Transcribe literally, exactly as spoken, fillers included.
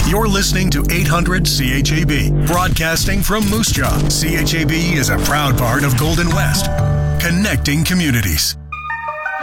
You're listening to eight hundred C H A B, broadcasting from Moose Jaw. C H A B is a proud part of Golden West, connecting communities.